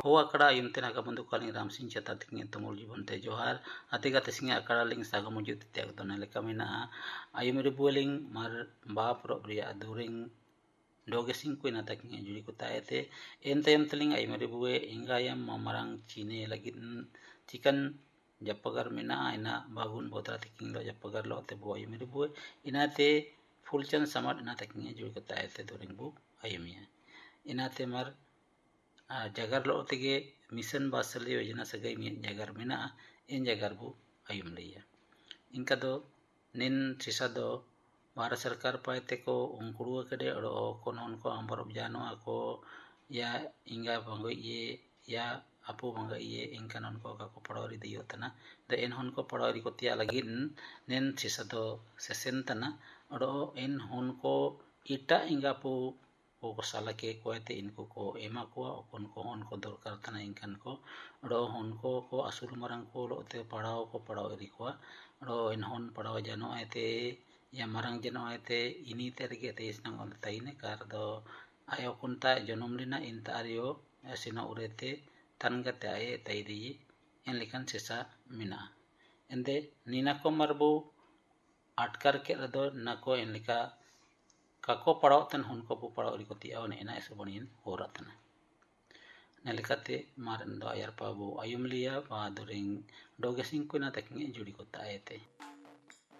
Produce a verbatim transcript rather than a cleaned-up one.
हो akara ayum tena ka bentuk kaling ram sing cata tinggi tumul jibon te johar ati kata singa akara ling saga mujud te ak dona leka mina ayum ribuling mar ba pro bria during doge sing kuin ata kinga juri ko taete ente em teling ayum ribue inga yam mamarang cine lagi chicken japagar mina ina bagun botra tiking lo japagar lo te bo ayum ribue ina te fulchan samat ina takinga juri ko taete during bu ayumia ina te mar jagar lo tege mission basali योजना सगई mi jagar mina in jagar bu ayum liya inka do nin sisa do Bharat सरकार पाते को उंकुड़ुआ कड़े अड़ो कोन हन को अंबरब जानो ako या इंगा भंगो ये या अपो भंगो ये इंका नन को का को पड़ोरी दियो तना द इन हन को पड़ोरी को तिया लगी nin sisa do sesen तना अड़ो इन हन को इटा इंगा पो को साला के कोते इनको को एमा को अपन को हन को दरकार तना इंकन को रो हन को को असुल मरंग को लोते पढ़ाओ को पढ़ाओ रिको रो इन हन पढ़ाओ जनो आते या मरंग जनो आते इनी तरके ते इसनंग on taine kar do ayo kunta jonom lina inta ario asina urete tanga te aye taidi en likan sesa mina ende nina ko marbu atkar ke do nako en lika kako padaw tan hun ko padaw ri ko ti aw ina eso bonin horatna nalikate maran do ayar pa bo ayum liya ba during dogesing ko na taking juri ko taete